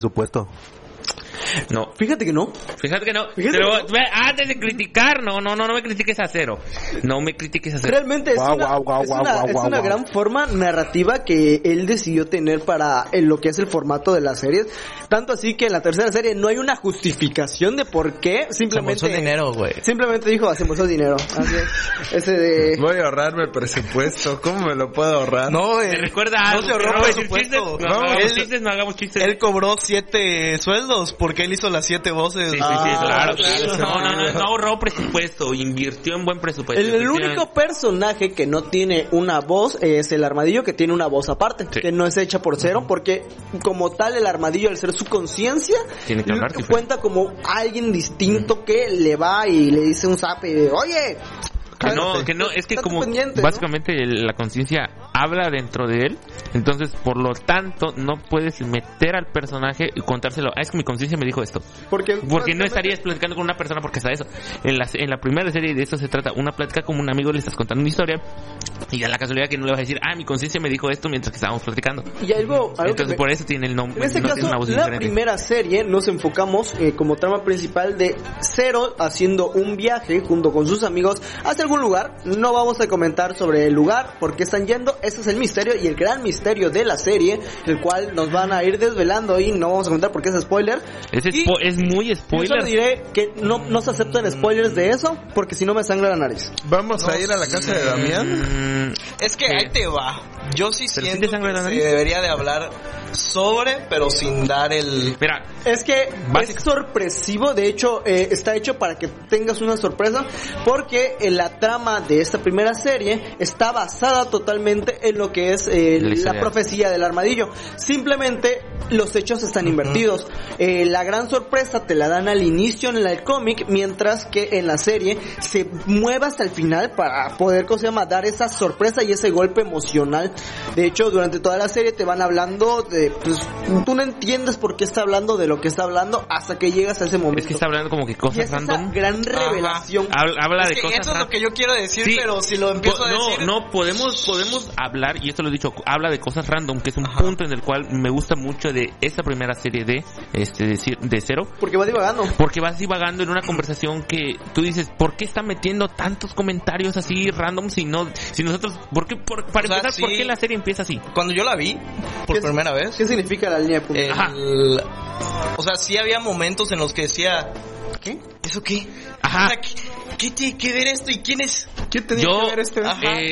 Supuesto. No. Fíjate que no. Pero antes de criticar, no me critiques a cero. No me critiques a cero. Realmente es una gran forma narrativa que él decidió tener para lo que es el formato de las series. Tanto así que en la tercera serie no hay una justificación de por qué. Simplemente se embolsó dinero, güey. Simplemente dijo, se embolsó dinero. Así es. Ese de... Voy a ahorrarme el presupuesto. ¿Cómo me lo puedo ahorrar? No, ¿te recuerda algo? No se ahorró presupuesto. No hagamos chistes. Él cobró 7 sueldos porque él hizo las 7 voces. Sí, claro. No ahorró presupuesto, invirtió en buen presupuesto. El único personaje que no tiene una voz es el Armadillo, que tiene una voz aparte, que no es hecha por Zero, porque como tal el Armadillo, al ser su conciencia, tiene que hablar, cuenta como alguien distinto que le va y le dice un zape, oye... Que no, es que como pendiente, básicamente la conciencia habla dentro de él, entonces por lo tanto no puedes meter al personaje y contárselo, es que mi conciencia me dijo esto. Porque no estarías platicando con una persona porque está eso. En la primera serie de eso se trata, una plática como un amigo, le estás contando una historia y da la casualidad que no le vas a decir, mi conciencia me dijo esto mientras que estábamos platicando. Y algo entonces por eso tiene el nombre. En este caso, la primera serie nos enfocamos como trama principal de Zero haciendo un viaje junto con sus amigos hacia algún lugar. No vamos a comentar sobre el lugar, por qué están yendo. Ese es el misterio y el gran misterio de la serie, el cual nos van a ir desvelando y no vamos a comentar porque es spoiler. Es muy spoiler. Yo solo diré que no se aceptan spoilers de eso, porque si no me sangra la nariz. ¿Vamos a ir a la casa de Damián? Es que ahí te va. Yo sí siento que se debería de hablar sobre, pero sin dar el... Mira, es que es sorpresivo. De hecho, está hecho para que tengas una sorpresa, porque la trama de esta primera serie está basada totalmente en lo que es la profecía del Armadillo. Simplemente los hechos están invertidos. La gran sorpresa te la dan al inicio en el cómic, mientras que en la serie se mueve hasta el final para poder, dar esa sorpresa y ese golpe emocional. De hecho, durante toda la serie te van hablando de, tú no entiendes por qué está hablando de lo que está hablando hasta que llegas a ese momento. Es que está hablando como que cosas random. Esa gran revelación. Habla de cosas. Eso es lo que yo quiero decir, sí, pero si lo empiezo a decir... No, podemos hablar, y esto lo he dicho, habla de cosas random, que es un punto en el cual me gusta mucho de esta primera serie de Zero. Porque vas divagando en una conversación que tú dices, ¿por qué está metiendo tantos comentarios así random si nosotros, para empezar, ¿por qué la serie empieza así? Cuando yo la vi por primera vez, ¿qué significa la línea de puntos? O sea, sí había momentos en los que decía, ¿qué? ¿Eso qué? Ajá. O sea, ¿qué tiene que ver esto? ¿Y quién es? ¿Quién tenía que ver esto?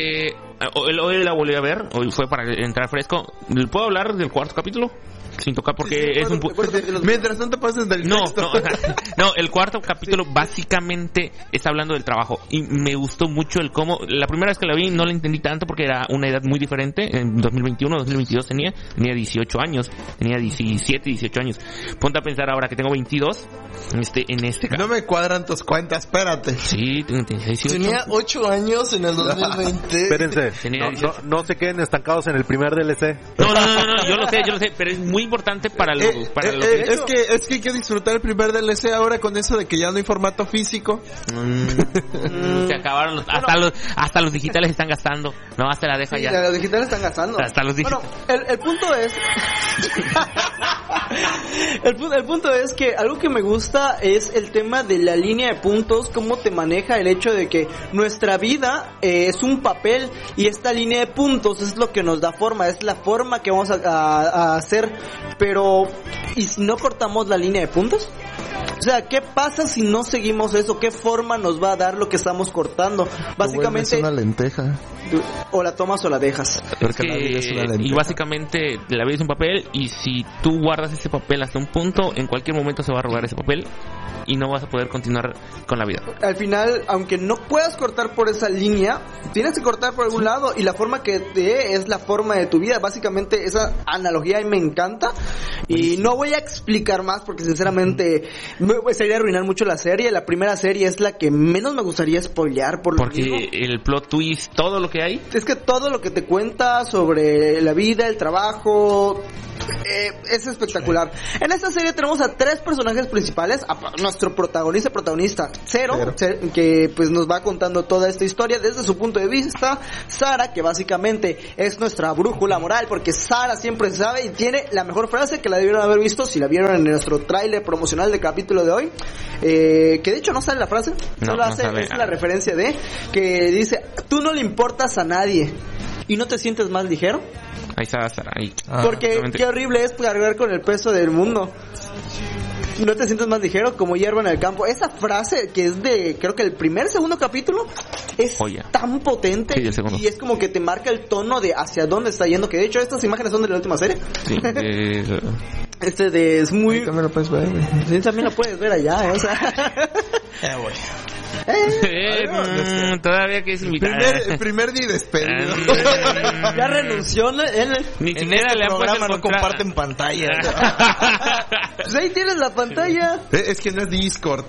Hoy la volví a ver, hoy fue para entrar fresco. ¿Puedo hablar del cuarto capítulo? Sin tocar porque es un mientras tanto pases del texto. No, el cuarto capítulo básicamente está hablando del trabajo y me gustó mucho el cómo. La primera vez que la vi no la entendí tanto porque era una edad muy diferente. En 2022 tenía 18 años, tenía 17, 18 años. Ponte a pensar ahora que tengo 22 en este caso. No me cuadran tus cuentas, espérate. Sí, tengo 18. Tenía 8 años en el 2020. Espérense, no se queden estancados en el primer DLC. No, yo lo sé, pero es muy importante para los es que hay que disfrutar el primer DLC ahora con eso de que ya no hay formato físico. Se acabaron hasta los digitales están gastando. No, hasta la deja sí, ya. Los digitales están gastando. Hasta los digitales. Bueno, el punto es el punto es que algo que me gusta es el tema de la línea de puntos, cómo te maneja el hecho de que nuestra vida es un papel y esta línea de puntos es lo que nos da forma, es la forma que vamos a hacer. Pero, ¿y si no cortamos la línea de puntos? O sea, ¿qué pasa si no seguimos eso? ¿Qué forma nos va a dar lo que estamos cortando? Básicamente... Es una lenteja. O la tomas o la dejas. Y básicamente la vida es un papel y si tú guardas ese papel hasta un punto, en cualquier momento se va a arrugar ese papel y no vas a poder continuar con la vida. Al final, aunque no puedas cortar por esa línea, tienes que cortar por algún lado y la forma que te dé es la forma de tu vida. Básicamente esa analogía a mí me encanta y no voy a explicar más porque sinceramente sería arruinar mucho la serie. La primera serie es la que menos me gustaría spoilear porque el plot twist, todo lo que hay. Es que todo lo que te cuenta sobre la vida, el trabajo, es espectacular. En esta serie tenemos a 3 personajes principales, a nuestro protagonista Zero, que pues nos va contando toda esta historia desde su punto de vista. Sara, que básicamente es nuestra brújula moral, porque Sara siempre sabe y tiene la mejor frase que la debieron haber visto si la vieron en nuestro tráiler promocional del capítulo de hoy, que de hecho no sale la frase, solo es la referencia de que dice: tú no le importas a nadie y no te sientes más ligero. Ahí está Sara, ahí. Porque qué horrible es cargar con el peso del mundo. No te sientes más ligero como hierba en el campo. Esa frase que es de, creo que el segundo capítulo, es tan potente. Sí, y es como que te marca el tono de hacia dónde está yendo. Que de hecho estas imágenes son de la última serie. Sí, es muy... Ahí también lo puedes ver. Sí, también lo puedes ver allá, o sea... todavía que es invitar. El primer día despedido. Ya renunció él. Ni siquiera le programa no comparten pantalla. Pues ahí tienes la pantalla. Es que no es Discord.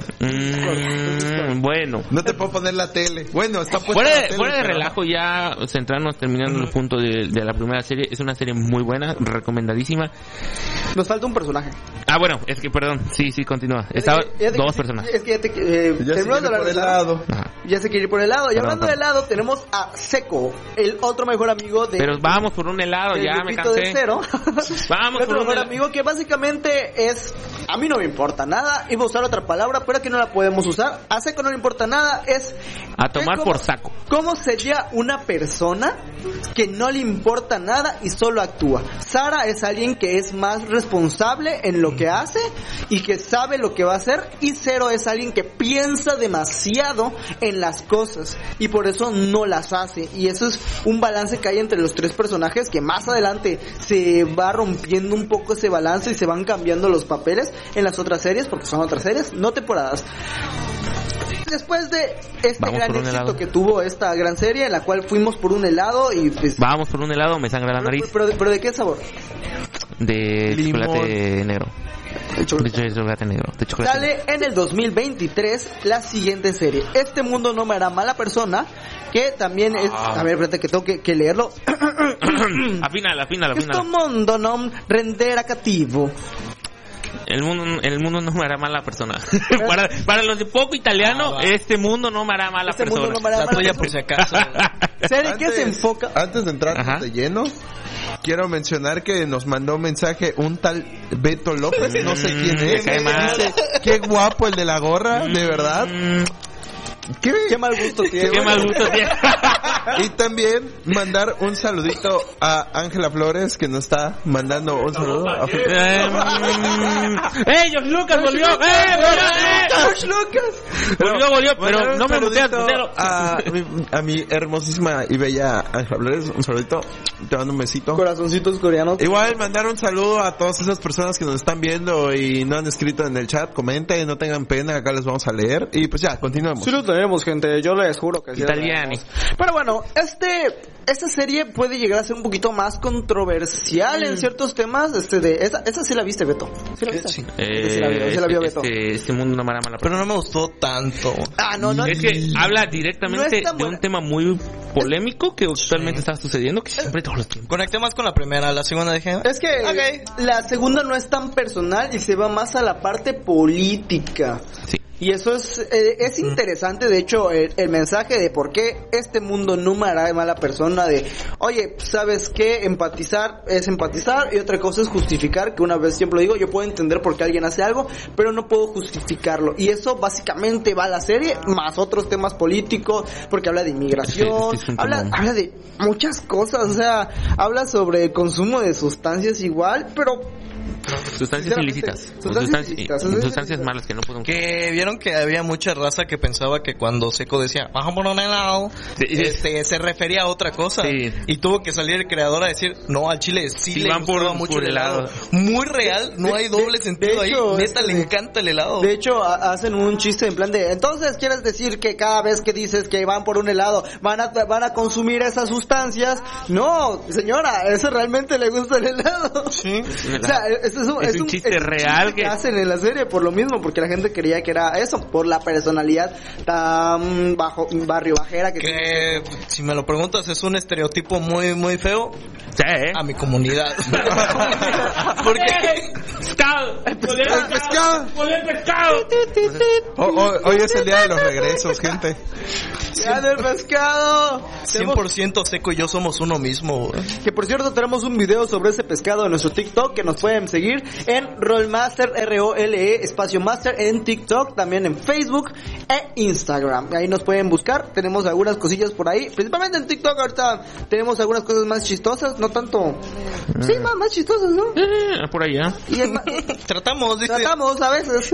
Bueno. No te puedo poner la tele. Bueno, está puesta la tele. Fuera de relajo, ya centrarnos, terminando el punto de la primera serie. Es una serie muy buena, recomendadísima. Nos falta un personaje. Bueno, es que perdón. Sí, continúa. Estaban 2 personajes. Es que ya se quiere por el lado. Ya se quiere ir por el helado. Y hablando de helado, tenemos a Seco, el otro mejor amigo de... Pero vamos por un helado, ya me cansé. De Zero. Vamos por un mejor amigo que básicamente es... A mí no me importa nada. Iba a usar otra palabra, pero aquí no la podemos usar. A Seco no le importa nada. Es... A tomar por saco. ¿Cómo sería una persona que no le importa nada y solo actúa? Sara es alguien que es más responsable en lo que hace y que sabe lo que va a hacer. Y Zero es alguien que piensa demasiado en las cosas y por eso no las hace. Y eso es un balance que hay entre los 3 personajes, que más adelante se va rompiendo un poco ese balance y se van cambiando los papeles en las otras series, porque son otras series, no temporadas. Después de este gran éxito que tuvo esta gran serie, en la cual fuimos por un helado y pues... Vamos por un helado, me sangra la nariz. ¿Pero de qué sabor? De chocolate negro. De chocolate negro. Sale en el 2023 la siguiente serie, Este mundo no me hará mala persona, que también es... A ver, espérate que tengo que leerlo. Afínala. Este mundo no renderá cativo. El mundo no me hará mala persona. para los de poco italiano, este mundo no me hará mala persona. La tuya por si acaso. ¿Serie que se enfoca? Antes de entrar de lleno, quiero mencionar que nos mandó un mensaje un tal Beto López, no sé quién es. Dice, qué guapo el de la gorra, de verdad. Qué mal gusto tiene. Qué mal gusto tiene. Y también mandar un saludito a Ángela Flores, que nos está mandando un saludo. George Lucas volvió. George Lucas volvió, pero no me muteas. A mi hermosísima y bella Ángela Flores, un saludito. Te mando un besito. Corazoncitos coreanos. Igual mandar un saludo a todas esas personas que nos están viendo y no han escrito en el chat. Comenten, no tengan pena, acá les vamos a leer. Y pues ya, continuamos. Sí lo tenemos, gente, yo les juro que sí. Italiani. Pero bueno, esta serie puede llegar a ser un poquito más controversial en ciertos temas. Esa sí la viste, Beto. ¿Sí la viste? Sí. Sí la vio Beto. Este mundo no me hará mala persona. Pero no me gustó tanto. No. Es que habla directamente de un tema muy polémico que actualmente está sucediendo, que siempre todos los tiempos. Conecté más con la primera, la segunda dije... Es que la segunda no es tan personal y se va más a la parte política. Sí. Y eso es interesante, de hecho, el mensaje de por qué este mundo no me hará de mala persona, de, oye, ¿sabes qué? Empatizar es empatizar, y otra cosa es justificar, que una vez siempre lo digo, yo puedo entender por qué alguien hace algo, pero no puedo justificarlo. Y eso básicamente va a la serie, más otros temas políticos, porque habla de inmigración, habla de muchas cosas, o sea, habla sobre el consumo de sustancias igual, pero... Sustancias ilícitas. Sustancias malas que no podemos... Que vieron que había mucha raza que pensaba que cuando Seco decía, vamos por un helado, se refería a otra cosa. Sí. Y tuvo que salir el creador a decir, no, al chile sí le gustaba mucho el helado. Muy real, no hay doble sentido ahí. Neta, le encanta el helado. De hecho, hacen un chiste en plan de, entonces, ¿quieres decir que cada vez que dices que van por un helado van a consumir esas sustancias? No, señora, eso realmente le gusta el helado. Sí. O sea, un chiste real que hacen en la serie por lo mismo, porque la gente creía que era eso, por la personalidad tan barrio bajera que si me lo preguntas, es un estereotipo muy, muy feo. Sí. A mi comunidad. Porque pescado. Hoy es el día de los regresos, gente. ¡Día del pescado! 100% Seco y yo somos uno mismo. Que por cierto tenemos un video sobre ese pescado en nuestro TikTok, que nos pueden seguir en Rollmaster, ROLE espacio Master en TikTok, también en Facebook e Instagram. Ahí nos pueden buscar, tenemos algunas cosillas por ahí, principalmente en TikTok ahorita tenemos algunas cosas más chistosas, no tanto... Sí, más chistosas, ¿no? Por allá. Tratamos a veces.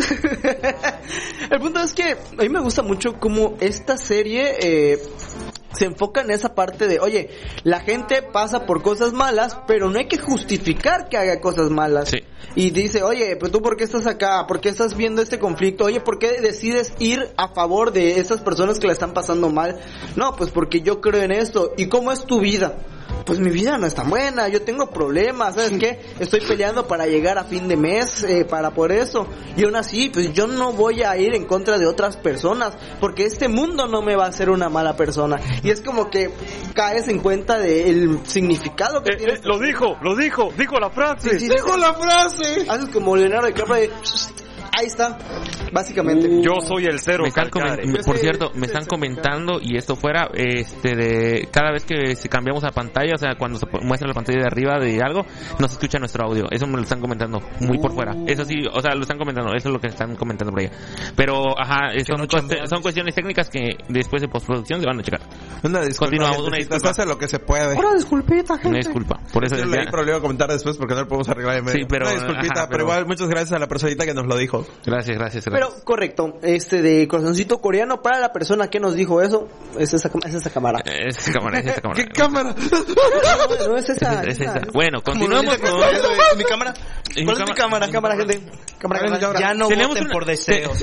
El punto es que a mí me gusta mucho cómo esta serie se enfoca en esa parte de, oye, la gente pasa por cosas malas, pero no hay que justificar que haga cosas malas. Sí. Y dice, oye, pero tú ¿por qué estás acá? ¿Por qué estás viendo este conflicto? Oye, ¿por qué decides ir a favor de esas personas que la están pasando mal? No, pues porque yo creo en esto. ¿Y cómo es tu vida? Pues mi vida no es tan buena, yo tengo problemas, ¿sabes qué? Estoy peleando para llegar a fin de mes, para por eso. Y aún así, pues yo no voy a ir en contra de otras personas, porque este mundo no me va a hacer una mala persona. Y es como que caes en cuenta del significado que tiene. Lo dijo la frase. Sí, dijo la frase. Haces como Leonardo DiCaprio de... Ahí está, básicamente. Yo soy el cero. Por cierto, me están comentando, y esto fuera, de cada vez que cambiamos a pantalla, o sea, cuando se muestra la pantalla de arriba de algo, no se escucha nuestro audio. Eso me lo están comentando muy por fuera. Eso sí, o sea, lo están comentando, eso es lo que están comentando por allá. Pero, son cuestiones técnicas que después de postproducción se van a checar. Una disculpa. Continuamos, una disculpa. Se hace lo que se puede. Una disculpita, gente. Una disculpa. Por eso no hay problema comentar después porque no lo podemos arreglar en medio. Sí, pero, una disculpita, pero igual muchas gracias a la personita que nos lo dijo. Gracias. Pero correcto, de corazoncito coreano para la persona que nos dijo eso, es esa cámara. Esa cámara. ¿Qué cámara? No es esa. Bueno, continuamos con mi cámara. ¿Cuál es mi cámara? Cámara, gente. Cámara. Ya no voten por deseos.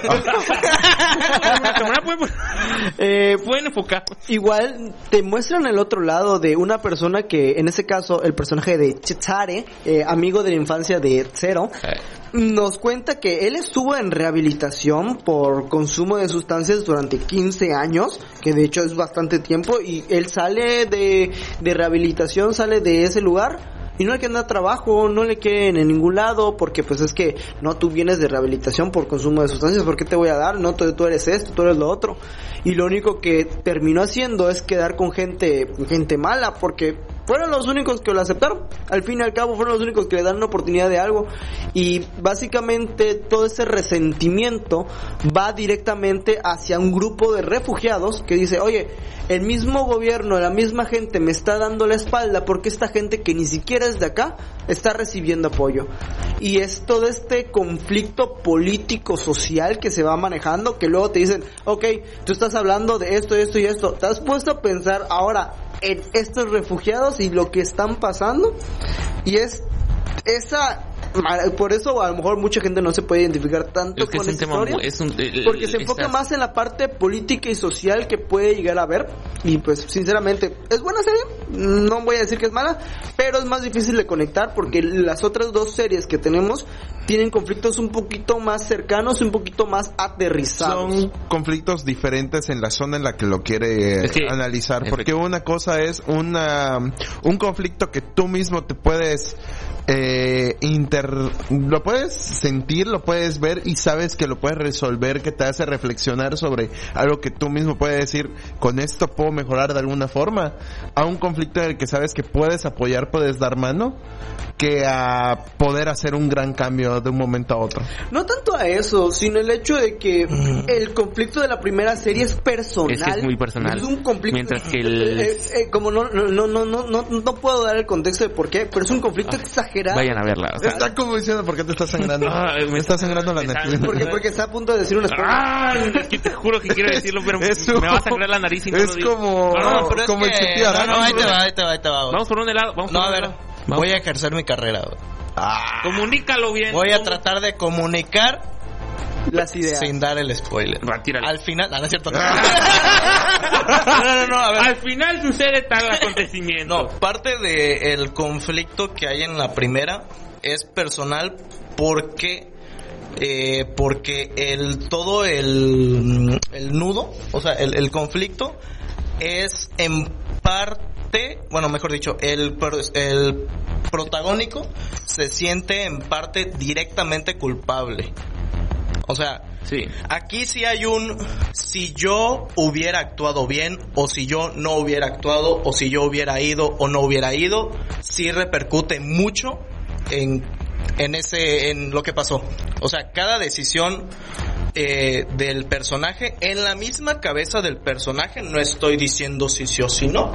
Pueden enfocar. Igual te muestran el otro lado de una persona que, en ese caso, el personaje de Chitare, amigo de la infancia de Zero, nos cuenta que él estuvo en rehabilitación por consumo de sustancias durante 15 años, que de hecho es bastante tiempo, y él sale de rehabilitación, sale de ese lugar y no le quieren dar trabajo, no le quieren en ningún lado, porque pues es que no, tú vienes de rehabilitación por consumo de sustancias, ¿por qué te voy a dar? No, tú eres esto, tú eres lo otro. Y lo único que terminó haciendo es quedar con gente mala, porque fueron los únicos que lo aceptaron. Al fin y al cabo fueron los únicos que le dan una oportunidad de algo. Y básicamente todo ese resentimiento va directamente hacia un grupo de refugiados que dice, oye, el mismo gobierno, la misma gente me está dando la espalda porque esta gente que ni siquiera es de acá está recibiendo apoyo. Y es todo este conflicto político-social que se va manejando, que luego te dicen, ok, tú estás hablando de esto y esto. ¿Te has puesto a pensar ahora en estos refugiados y lo que están pasando? Y es por eso a lo mejor mucha gente no se puede identificar tanto con esta historia, porque se enfoca más en la parte política y social que puede llegar a ver. Y pues sinceramente es buena serie, no voy a decir que es mala, pero es más difícil de conectar porque las otras dos series que tenemos tienen conflictos un poquito más cercanos, un poquito más aterrizados. Son conflictos diferentes en la zona en la que lo quiere analizar, porque una cosa es un conflicto que tú mismo te puedes lo puedes sentir, lo puedes ver y sabes que lo puedes resolver, que te hace reflexionar sobre algo que tú mismo puedes decir, con esto puedo mejorar de alguna forma, a un conflicto en el que sabes que puedes apoyar, puedes dar mano, que a poder hacer un gran cambio de un momento a otro. No tanto a eso, sino el hecho de que el conflicto de la primera serie es personal. Es que es muy personal. Es un conflicto. Mientras que como no puedo dar el contexto de por qué, pero es un conflicto exagerado. Vayan a verla. O sea, está como diciendo, ¿por qué te estás sangrando? Me está sangrando la nariz. Porque está a punto de decir una spoiler. Te juro que quiero decirlo, pero me va a sangrar la nariz y no lo digo. Es como el chitiara. No, ahí te va. Vamos por un helado. Voy a ejercer mi carrera. Comunícalo bien. Voy a tratar de comunicar las ideas sin dar el spoiler. Al final, no es cierto. No, a ver. Al final sucede tal acontecimiento. No, parte del conflicto que hay en la primera es personal porque todo el nudo, o sea, el conflicto es en parte, bueno, mejor dicho, el protagónico se siente en parte directamente culpable. O sea, sí. Aquí sí hay si yo hubiera actuado bien, o si yo no hubiera actuado, o si yo hubiera ido o no hubiera ido, sí repercute mucho en lo que pasó. O sea, cada decisión del personaje, en la misma cabeza del personaje, no estoy diciendo si sí o si no,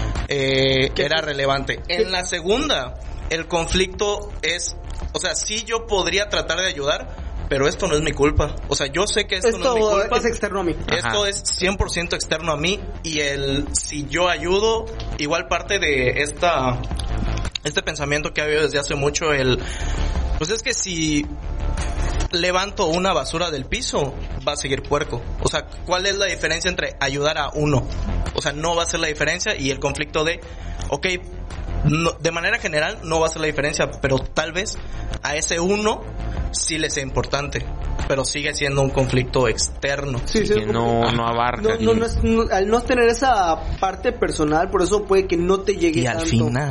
era relevante. En la segunda, el conflicto es, o sea, sí yo podría tratar de ayudar, pero esto no es mi culpa. O sea, yo sé que esto no es mi culpa. Es externo a mí. Esto es 100% externo a mí, y si yo ayudo, igual parte de este pensamiento que ha habido desde hace mucho, pues es que si levanto una basura del piso, va a seguir puerco. O sea, ¿cuál es la diferencia entre ayudar a uno? O sea, no va a ser la diferencia, y el conflicto no, de manera general no va a ser la diferencia, pero tal vez a ese uno sí le sea importante, pero sigue siendo un conflicto externo. Sí, que no abarca. Al no tener esa parte personal, por eso puede que no te llegue tanto. Y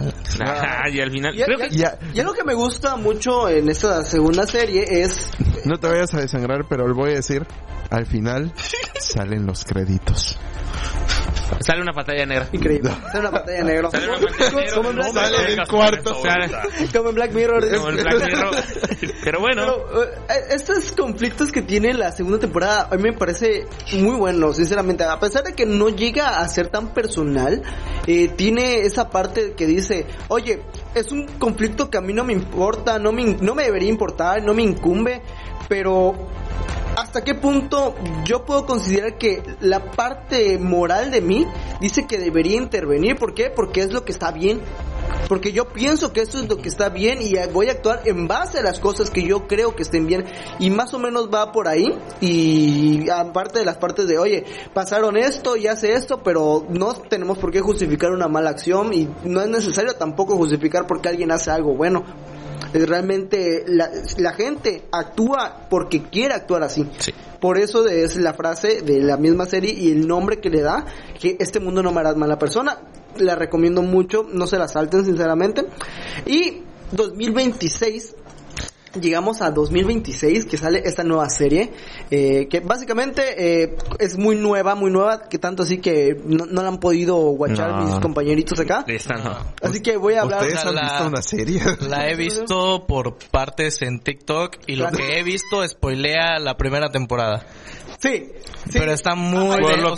al final. Ya lo que me gusta mucho en esta segunda serie es... No te vayas a desangrar, pero le voy a decir, al final salen los créditos. Sale una pantalla negra. Increíble. Sale una pantalla negra. Sale del cuarto. Como en Black Mirror. Pero bueno. Estos conflictos que tiene la segunda temporada a mí me parece muy bueno, sinceramente. A pesar de que no llega a ser tan personal, tiene esa parte que dice, oye, es un conflicto que a mí no me importa, no me debería importar, no me incumbe, pero... ¿hasta qué punto yo puedo considerar que la parte moral de mí dice que debería intervenir? ¿Por qué? Porque es lo que está bien. Porque yo pienso que esto es lo que está bien y voy a actuar en base a las cosas que yo creo que estén bien. Y más o menos va por ahí. Y aparte de las partes de, oye, pasaron esto y hace esto, pero no tenemos por qué justificar una mala acción, y no es necesario tampoco justificar porque alguien hace algo bueno. Realmente la gente actúa porque quiere actuar así. Sí. Por eso es la frase de la misma serie y el nombre que le da, que este mundo no me hará mala persona. La recomiendo mucho, no se la salten sinceramente. Y 2026, llegamos a 2026 que sale esta nueva serie, que básicamente es muy nueva, que tanto así que no la han podido watchar mis compañeritos acá. Esta no. Así que voy a hablar. ¿Ustedes han visto una serie? La he visto por partes en TikTok, y lo que he visto spoilea la primera temporada. Sí. Pero está muy... Por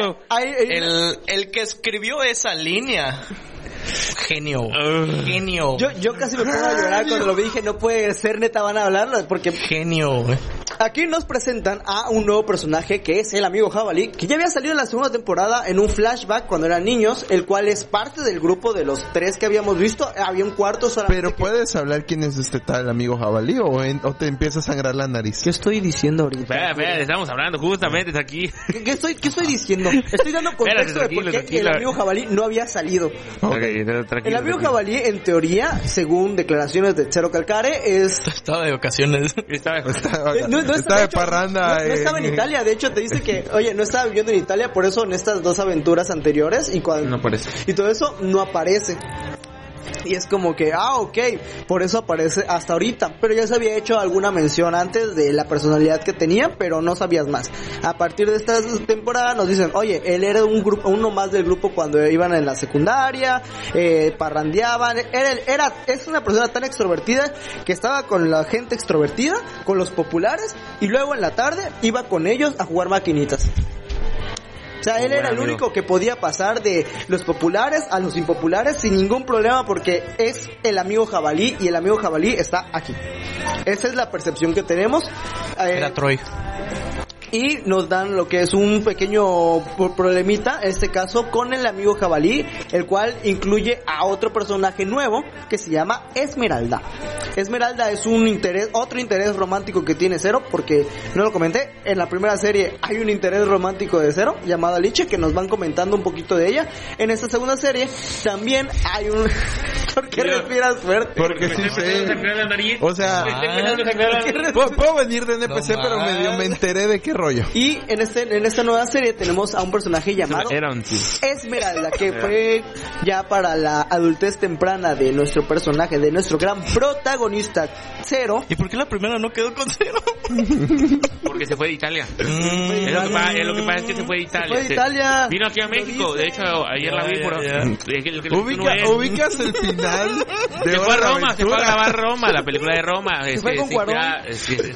el que escribió esa línea... Genio. Yo casi me pongo a llorar cuando lo vi. Dije, no puede ser, neta, van a hablarlo, porque... Genio. Aquí nos presentan a un nuevo personaje que es el amigo Jabalí, que ya había salido en la segunda temporada en un flashback cuando eran niños, el cual es parte del grupo de los 3 que habíamos visto. Había un cuarto solamente. Pero ¿puedes hablar quién es este tal amigo Jabalí o te empieza a sangrar la nariz? ¿Qué estoy diciendo ahorita? Espera, estamos hablando justamente aquí. ¿Qué estoy diciendo? Estoy dando contexto de por qué el amigo Jabalí no había salido. El amigo Jabalí, en teoría, según declaraciones de Chero Calcare, estaba de vacaciones. Estaba de parranda. No estaba en Italia. De hecho, te dice que, oye, no estaba viviendo en Italia, por eso en estas 2 aventuras anteriores no aparece. Y todo eso no aparece. Y es como que, ok, por eso aparece hasta ahorita. Pero ya se había hecho alguna mención antes de la personalidad que tenía, pero no sabías más. A partir de esta temporada nos dicen, oye, él era uno más del grupo cuando iban en la secundaria, parrandeaban. Es una persona tan extrovertida que estaba con la gente extrovertida, con los populares, y luego en la tarde iba con ellos a jugar maquinitas. O sea, él era el único que podía pasar de los populares a los impopulares sin ningún problema, porque es el amigo Jabalí, y el amigo Jabalí está aquí. Esa es la percepción que tenemos. Era Troy. Y nos dan lo que es un pequeño problemita, en este caso con el amigo Jabalí, el cual incluye a otro personaje nuevo que se llama Esmeralda. Esmeralda es otro interés romántico que tiene Zero, porque no lo comenté, en la primera serie hay un interés romántico de Zero llamada Liche, que nos van comentando un poquito de ella. En esta segunda serie también hay un... qué respiras fuerte? Porque sí sé. O sea, puedo venir de NPC, pero medio me enteré de qué rollo. Y en esta nueva serie tenemos a un personaje llamado Esmeralda, que fue ya para la adultez temprana de nuestro personaje, de nuestro gran protagonista, Zero. ¿Y por qué la primera no quedó con Zero? Porque se fue de Italia. Lo que pasa es que se fue de Italia. Se fue de Italia. Vino aquí a México. De hecho, ayer la vi por... ¿Ubicas el final de Se fue a Roma, se fue a grabar Roma, la película de Roma. Se fue con Cuarón.